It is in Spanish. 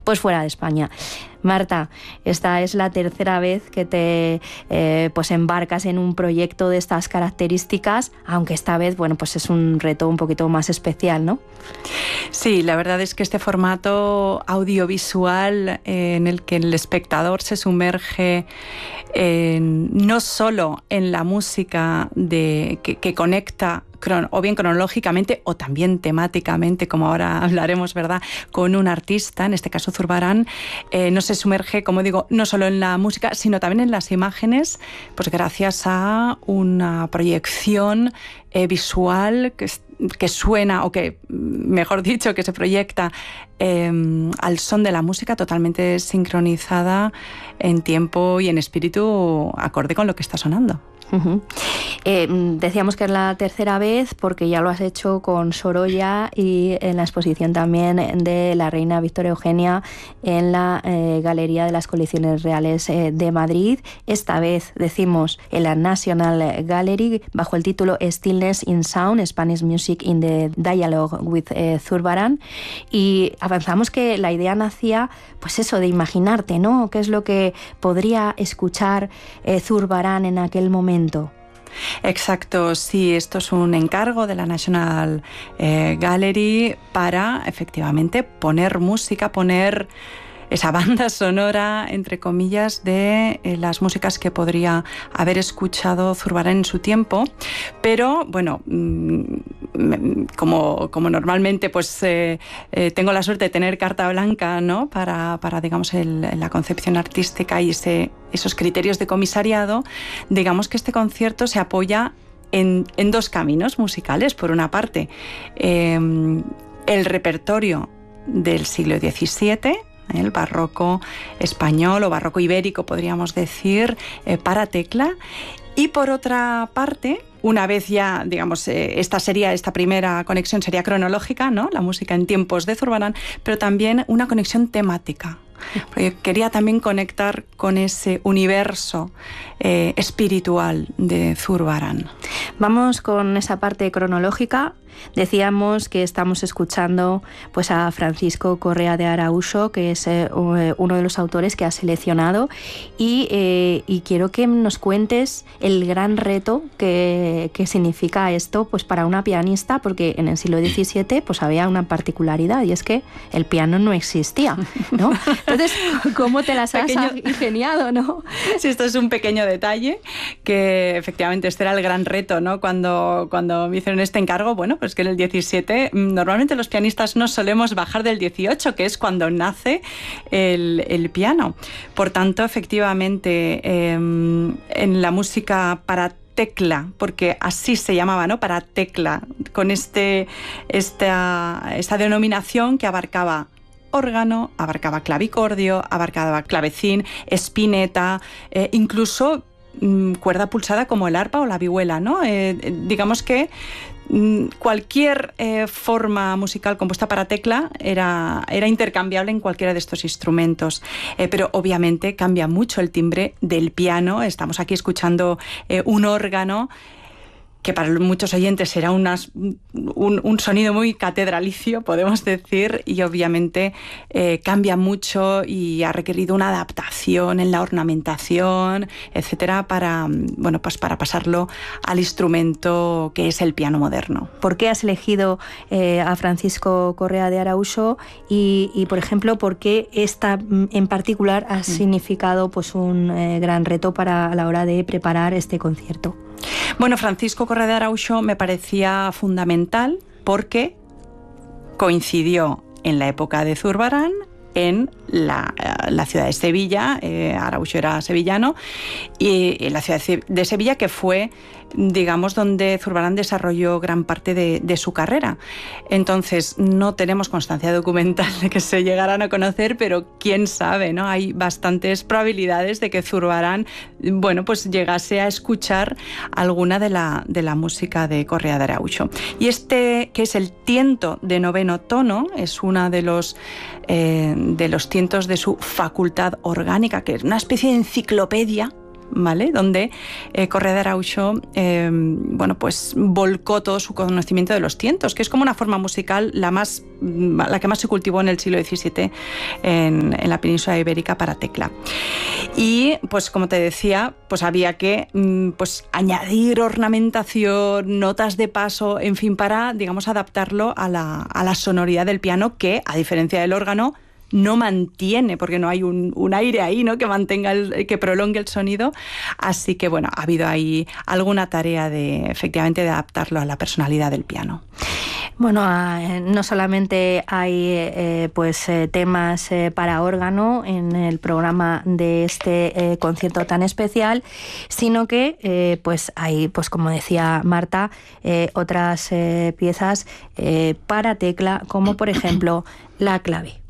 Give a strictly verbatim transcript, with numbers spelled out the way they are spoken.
pues fuera de España. Marta, esta es la tercera vez que te eh, pues embarcas en un proyecto de estas características, aunque esta vez, bueno, pues es un reto un poquito más especial, ¿no? Sí, la verdad es que este formato audiovisual eh, en el que el espectador se sumerge en, no solo en la música de, que, que conecta o bien cronológicamente o también temáticamente, como ahora hablaremos, ¿verdad?, con un artista, en este caso Zurbarán, eh, no se sumerge, como digo, no solo en la música, sino también en las imágenes, pues gracias a una proyección eh, visual que, que suena, o que, mejor dicho, que se proyecta eh, al son de la música, totalmente sincronizada en tiempo y en espíritu, acorde con lo que está sonando. Uh-huh. Eh, decíamos que es la tercera vez porque ya lo has hecho con Sorolla y en la exposición también de la Reina Victoria Eugenia en la eh, Galería de las Colecciones Reales eh, de Madrid. Esta vez, decimos, en la National Gallery bajo el título Stillness in Sound, Spanish Music in the Dialogue with eh, Zurbarán, y avanzamos que la idea nacía, pues eso, de imaginarte, ¿no? ¿Qué es lo que podría escuchar eh, Zurbarán en aquel momento? Exacto, sí, esto es un encargo de la National eh, Gallery para efectivamente poner música, poner esa banda sonora, entre comillas, de eh, las músicas que podría haber escuchado Zurbarán en su tiempo. Pero, bueno, mmm, como, como normalmente pues eh, eh, tengo la suerte de tener carta blanca, ¿no?, para, para digamos, el, la concepción artística y ese, esos criterios de comisariado, digamos que este concierto se apoya en, en dos caminos musicales. Por una parte, eh, el repertorio del siglo diecisiete, el barroco español o barroco ibérico, podríamos decir, eh, para tecla. Y por otra parte, una vez ya, digamos, eh, esta sería, esta primera conexión sería cronológica, ¿no?, la música en tiempos de Zurbarán, pero también una conexión temática. Porque quería también conectar con ese universo eh, espiritual de Zurbarán. Vamos con esa parte cronológica. Decíamos que estamos escuchando pues a Francisco Correa de Araújo, que es eh, uno de los autores que ha seleccionado, y, eh, y quiero que nos cuentes el gran reto que, que significa esto pues para una pianista, porque en el siglo diecisiete pues había una particularidad, y es que el piano no existía, ¿no? Entonces, ¿cómo te las has pequeño... ingeniado, no? Sí, esto es un pequeño detalle, que efectivamente este era el gran reto, ¿no?, cuando, cuando me hicieron este encargo. Bueno, pues que en el diecisiete normalmente los pianistas no solemos bajar del dieciocho, que es cuando nace el, el piano. Por tanto, efectivamente, eh, en la música para tecla, porque así se llamaba, ¿no?, para tecla, con este, esta, esta denominación que abarcaba órgano, abarcaba clavicordio, abarcaba clavecín, espineta, eh, incluso mmm, cuerda pulsada como el arpa o la vihuela, ¿no? Eh, digamos que cualquier eh, forma musical compuesta para tecla era, era intercambiable en cualquiera de estos instrumentos, eh, pero obviamente cambia mucho el timbre del piano. Estamos aquí escuchando eh, un órgano que para muchos oyentes será unas, un, un sonido muy catedralicio, podemos decir, y obviamente eh, cambia mucho y ha requerido una adaptación en la ornamentación, etcétera, para, bueno, pues para pasarlo al instrumento que es el piano moderno. ¿Por qué has elegido eh, a Francisco Correa de Araújo y, y, por ejemplo, por qué esta en particular ha significado pues un eh, gran reto para a la hora de preparar este concierto? Bueno, Francisco Correa de Araújo me parecía fundamental porque coincidió en la época de Zurbarán en la, la ciudad de Sevilla. eh, Araújo era sevillano, y en la ciudad de Sevilla, que fue, digamos, donde Zurbarán desarrolló gran parte de, de su carrera. Entonces, no tenemos constancia documental de que se llegaran a conocer, pero quién sabe, ¿no? Hay bastantes probabilidades de que Zurbarán, bueno, pues llegase a escuchar alguna de la, de la música de Correa de Araújo. Y este, que es el tiento de noveno tono, es una de los, eh, de los tientos de su facultad orgánica, que es una especie de enciclopedia ¿vale? Donde eh, Correa de Araujo eh, bueno, pues volcó todo su conocimiento de los tientos, que es como una forma musical la más la que más se cultivó en el siglo diecisiete en, en la península ibérica para tecla. Y pues como te decía, pues había que pues añadir ornamentación, notas de paso, en fin, para, digamos, adaptarlo a la, a la sonoridad del piano, que, a diferencia del órgano, no mantiene, porque no hay un, un aire ahí, ¿no?, que mantenga el, que prolongue el sonido. Así que bueno, ha habido ahí alguna tarea de, efectivamente, de adaptarlo a la personalidad del piano. Bueno, eh, no solamente hay eh, pues eh, temas eh, para órgano en el programa de este eh, concierto tan especial, sino que eh, pues hay, pues como decía Marta, eh, otras eh, piezas eh, para tecla, como por ejemplo la clave.